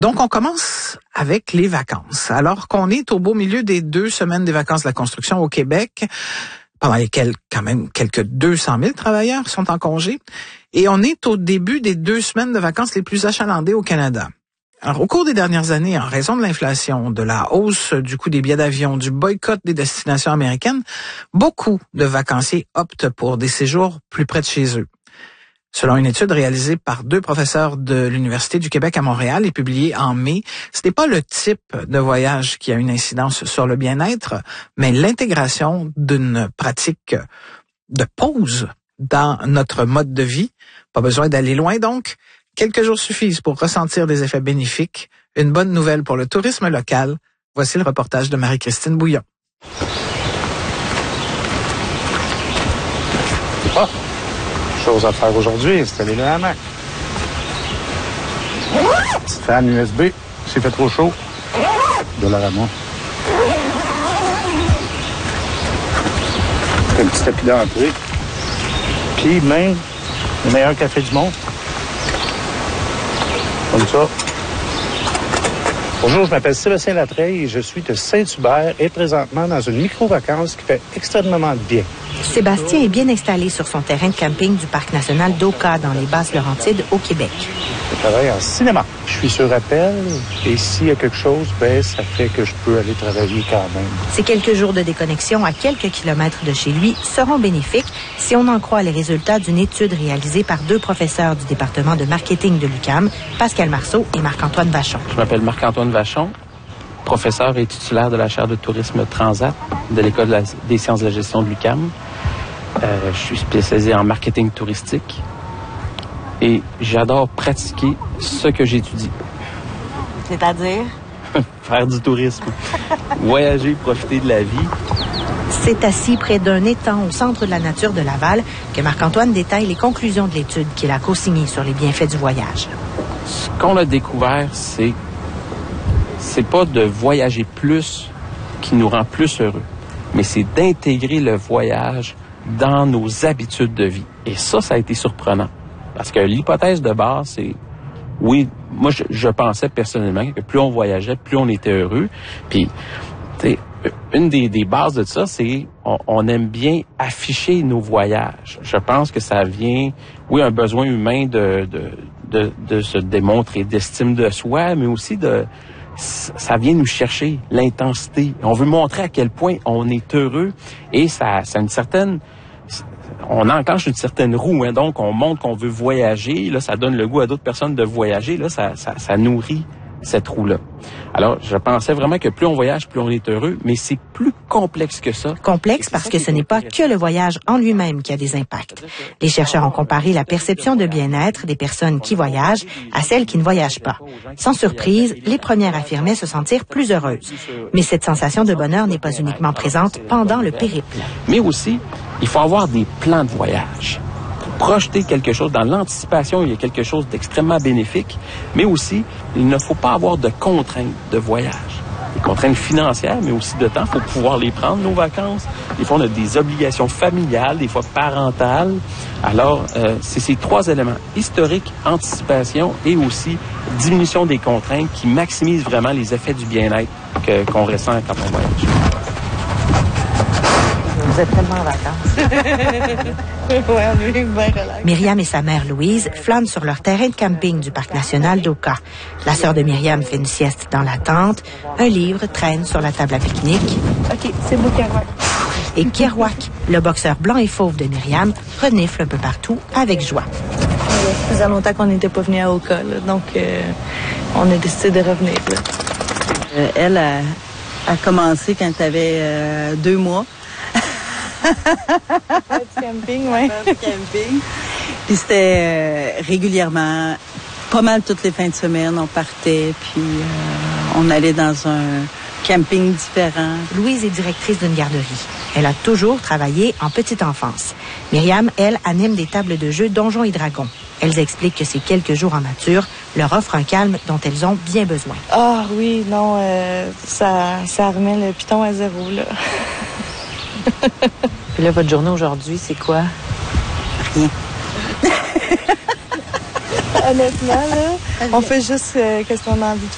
Donc, on commence avec les vacances. Alors qu'on est au beau milieu des 2 semaines des vacances de la construction au Québec, pendant lesquelles quand même quelques 200 000 travailleurs sont en congé, et on est au début des 2 semaines de vacances les plus achalandées au Canada. Alors, au cours des dernières années, en raison de l'inflation, de la hausse du coût des billets d'avion, du boycott des destinations américaines, beaucoup de vacanciers optent pour des séjours plus près de chez eux. Selon une étude réalisée par 2 professeurs de l'Université du Québec à Montréal et publiée en mai, ce n'est pas le type de voyage qui a une incidence sur le bien-être, mais l'intégration d'une pratique de pause dans notre mode de vie. Pas besoin d'aller loin donc. Quelques jours suffisent pour ressentir des effets bénéfiques. Une bonne nouvelle pour le tourisme local. Voici le reportage de Marie-Christine Bouillon. Chose à faire aujourd'hui, installer le hamac. Petite fan USB, s'il fait trop chaud, $1 à moi. Un petit tapis d'entrée. Puis même, le meilleur café du monde. Comme ça. Bonjour, je m'appelle Sébastien Latreille et je suis de Saint-Hubert et présentement dans une micro-vacance qui fait extrêmement bien. Sébastien est bien installé sur son terrain de camping du Parc national d'Oka dans les Basses-Laurentides au Québec. Je travaille en cinéma. Je suis sur appel et s'il y a quelque chose, ça fait que je peux aller travailler quand même. Ces quelques jours de déconnexion à quelques kilomètres de chez lui seront bénéfiques si on en croit les résultats d'une étude réalisée par 2 professeurs du département de marketing de l'UQAM, Pascal Marceau et Marc-Antoine Vachon. Je m'appelle Marc-Antoine Vachon, professeur et titulaire de la chaire de tourisme Transat de l'École des sciences de la gestion de l'UQAM. Je suis spécialisé en marketing touristique et j'adore pratiquer ce que j'étudie. C'est-à-dire? Faire du tourisme. Voyager, profiter de la vie. C'est assis près d'un étang au centre de la nature de Laval que Marc-Antoine détaille les conclusions de l'étude qu'il a co-signée sur les bienfaits du voyage. Ce qu'on a découvert, c'est pas de voyager plus qui nous rend plus heureux, mais c'est d'intégrer le voyage dans nos habitudes de vie. Et ça a été surprenant. Parce que l'hypothèse de base, c'est... Oui, moi, je pensais personnellement que plus on voyageait, plus on était heureux. Puis, tu sais, une des bases de ça, c'est on aime bien afficher nos voyages. Je pense que ça vient, oui, un besoin humain de se démontrer, d'estime de soi, mais aussi ça vient nous chercher l'intensité. On veut montrer à quel point on est heureux et ça une certaine... On enclenche une certaine roue, hein, donc on montre qu'on veut voyager. Là, ça donne le goût à d'autres personnes de voyager. Là, ça nourrit cette roue-là. Alors, je pensais vraiment que plus on voyage, plus on est heureux, mais c'est plus complexe que ça. Complexe parce que ce n'est pas que le voyage en lui-même qui a des impacts. Les chercheurs ont comparé la perception de bien-être des personnes qui voyagent à celles qui ne voyagent pas. Sans surprise, les premières affirmaient se sentir plus heureuses. Mais cette sensation de bonheur n'est pas uniquement présente pendant le périple. Mais aussi, il faut avoir des plans de voyage. Projeter quelque chose. Dans l'anticipation, il y a quelque chose d'extrêmement bénéfique, mais aussi, il ne faut pas avoir de contraintes de voyage. Des contraintes financières, mais aussi de temps. Il faut pouvoir les prendre, nos vacances. Des fois, on a des obligations familiales, des fois parentales. Alors, c'est ces 3 éléments, historique, anticipation et aussi diminution des contraintes qui maximisent vraiment les effets du bien-être qu'on ressent quand on voyage. Vous êtes tellement en vacances. Ouais, on est bien relax. Myriam et sa mère Louise flânent sur leur terrain de camping du Parc national d'Oka. La sœur de Myriam fait une sieste dans la tente. Un livre traîne sur la table à pique-nique. OK, c'est beau, Kerouac. Et Kerouac, le boxeur blanc et fauve de Myriam, renifle un peu partout avec joie. Ça faisait longtemps qu'on n'était pas venu à Oka, là, donc on a décidé de revenir. Là. Elle a commencé quand elle avait 2 mois. Du camping, oui. Du camping. Puis c'était régulièrement, pas mal toutes les fins de semaine, on partait, puis on allait dans un camping différent. Louise est directrice d'une garderie. Elle a toujours travaillé en petite enfance. Myriam, elle, anime des tables de jeu Donjons et Dragons. Elles expliquent que ces quelques jours en nature leur offrent un calme dont elles ont bien besoin. Ah oui, non, ça remet le piton à 0, là. Puis là, votre journée aujourd'hui, c'est quoi? Rien. Honnêtement, là, on fait juste qu'est-ce qu'on a envie de